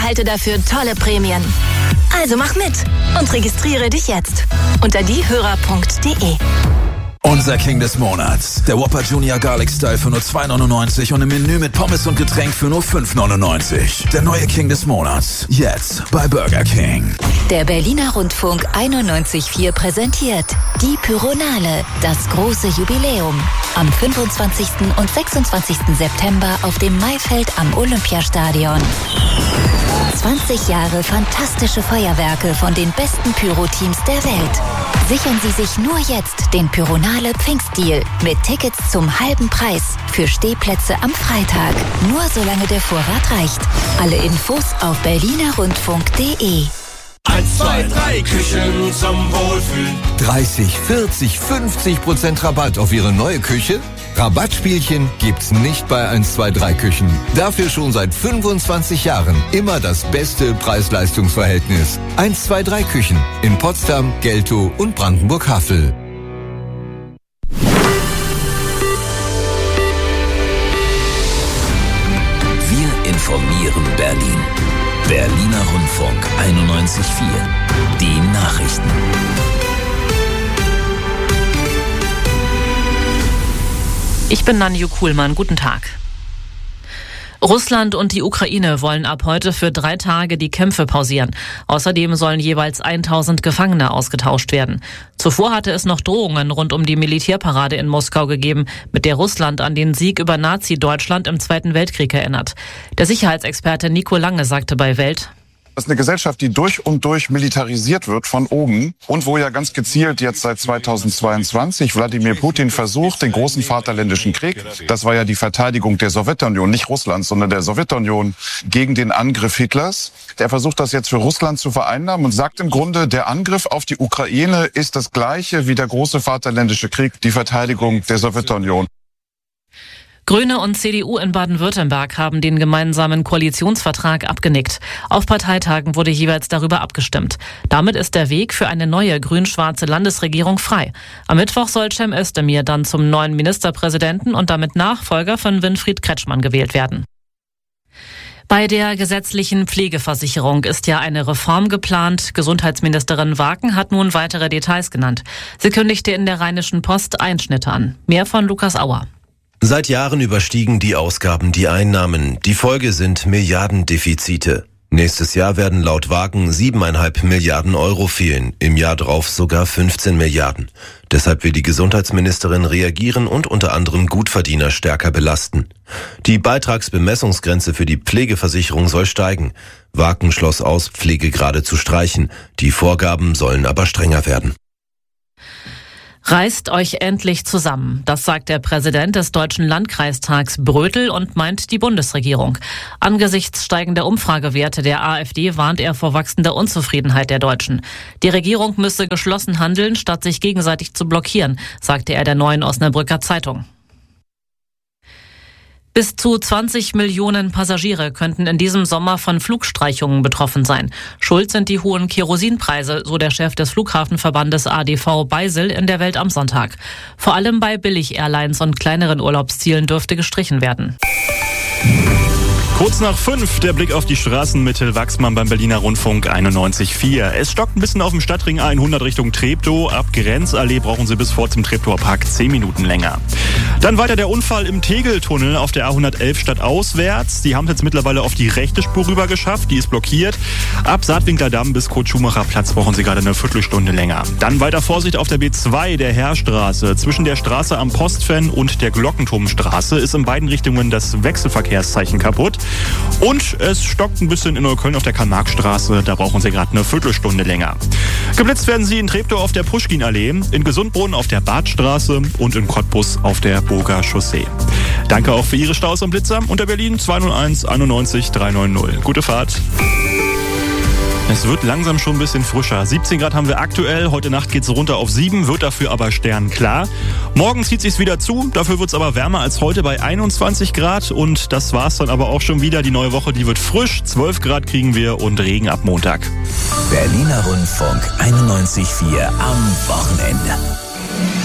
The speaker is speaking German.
erhalte dafür tolle Prämien. Also mach mit und registriere dich jetzt unter diehörer.de. Unser King des Monats. Der Whopper Junior Garlic Style für nur 2,99 und im Menü mit Pommes und Getränk für nur 5,99. Der neue King des Monats. Jetzt bei Burger King. Der Berliner Rundfunk 91.4 präsentiert die Pyronale, das große Jubiläum. Am 25. und 26. September auf dem Maifeld am Olympiastadion. 20 Jahre fantastische Feuerwerke von den besten Pyro-Teams der Welt. Sichern Sie sich nur jetzt den Pyronale Pfingstdeal mit Tickets zum halben Preis für Stehplätze am Freitag. Nur solange der Vorrat reicht. Alle Infos auf berlinerrundfunk.de. 1, 2, 3 Küchen zum Wohlfühlen. 30, 40, 50% Rabatt auf Ihre neue Küche? Rabattspielchen gibt's nicht bei 1, 2, 3 Küchen. Dafür schon seit 25 Jahren immer das beste Preis-Leistungs-Verhältnis. 1, 2, 3 Küchen in Potsdam, Geltow und Brandenburg-Havel. Wir informieren Berlin. Berliner Rundfunk 91.4. Die Nachrichten. Ich bin Nanju Kuhlmann. Guten Tag. Russland und die Ukraine wollen ab heute für 3 Tage die Kämpfe pausieren. Außerdem sollen jeweils 1000 Gefangene ausgetauscht werden. Zuvor hatte es noch Drohungen rund um die Militärparade in Moskau gegeben, mit der Russland an den Sieg über Nazi-Deutschland im Zweiten Weltkrieg erinnert. Der Sicherheitsexperte Nico Lange sagte bei Welt: Das ist eine Gesellschaft, die durch und durch militarisiert wird von oben und wo ja ganz gezielt jetzt seit 2022 Wladimir Putin versucht, den großen Vaterländischen Krieg, das war ja die Verteidigung der Sowjetunion, nicht Russlands, sondern der Sowjetunion gegen den Angriff Hitlers. Der versucht das jetzt für Russland zu vereinnahmen und sagt im Grunde, der Angriff auf die Ukraine ist das gleiche wie der große Vaterländische Krieg, die Verteidigung der Sowjetunion. Grüne und CDU in Baden-Württemberg haben den gemeinsamen Koalitionsvertrag abgenickt. Auf Parteitagen wurde jeweils darüber abgestimmt. Damit ist der Weg für eine neue grün-schwarze Landesregierung frei. Am Mittwoch soll Cem Özdemir dann zum neuen Ministerpräsidenten und damit Nachfolger von Winfried Kretschmann gewählt werden. Bei der gesetzlichen Pflegeversicherung ist ja eine Reform geplant. Gesundheitsministerin Waken hat nun weitere Details genannt. Sie kündigte in der Rheinischen Post Einschnitte an. Mehr von Lukas Auer. Seit Jahren überstiegen die Ausgaben die Einnahmen. Die Folge sind Milliardendefizite. Nächstes Jahr werden laut Wagen 7,5 Milliarden Euro fehlen, im Jahr drauf sogar 15 Milliarden. Deshalb will die Gesundheitsministerin reagieren und unter anderem Gutverdiener stärker belasten. Die Beitragsbemessungsgrenze für die Pflegeversicherung soll steigen. Wagen schloss aus, Pflegegrade zu streichen. Die Vorgaben sollen aber strenger werden. Reißt euch endlich zusammen. Das sagt der Präsident des Deutschen Landkreistags Brötel und meint die Bundesregierung. Angesichts steigender Umfragewerte der AfD warnt er vor wachsender Unzufriedenheit der Deutschen. Die Regierung müsse geschlossen handeln, statt sich gegenseitig zu blockieren, sagte er der Neuen Osnabrücker Zeitung. Bis zu 20 Millionen Passagiere könnten in diesem Sommer von Flugstreichungen betroffen sein. Schuld sind die hohen Kerosinpreise, so der Chef des Flughafenverbandes ADV Beisel in der Welt am Sonntag. Vor allem bei Billig-Airlines und kleineren Urlaubszielen dürfte gestrichen werden. Kurz nach 5, der Blick auf die Straßen mit Till Wachsmann beim Berliner Rundfunk 91.4. Es stockt ein bisschen auf dem Stadtring A100 Richtung Treptow. Ab Grenzallee brauchen Sie bis vor zum Treptower Park 10 Minuten länger. Dann weiter der Unfall im Tegeltunnel auf der A111 stadtauswärts. Die haben es jetzt mittlerweile auf die rechte Spur rüber geschafft. Die ist blockiert. Ab Saatwinkler Damm bis Kurt-Schumacher-Platz brauchen Sie gerade eine Viertelstunde länger. Dann weiter Vorsicht auf der B2 der Heerstraße. Zwischen der Straße am Postfen und der Glockenturmstraße ist in beiden Richtungen das Wechselverkehrszeichen kaputt. Und es stockt ein bisschen in Neukölln auf der Karl-Marx-Straße. Da brauchen Sie gerade eine Viertelstunde länger. Geblitzt werden Sie in Treptow auf der Puschkin-Allee, in Gesundbrunnen auf der Badstraße und in Cottbus auf der Burger Chaussee. Danke auch für Ihre Staus am Blitzer unter Berlin 201 91 390. Gute Fahrt. Es wird langsam schon ein bisschen frischer. 17 Grad haben wir aktuell. Heute Nacht geht es runter auf 7, wird dafür aber sternklar. Morgen zieht sich's wieder zu. Dafür wird es aber wärmer als heute bei 21 Grad. Und das war's dann aber auch schon wieder. Die neue Woche, die wird frisch. 12 Grad kriegen wir und Regen ab Montag. Berliner Rundfunk 91.4 am Wochenende.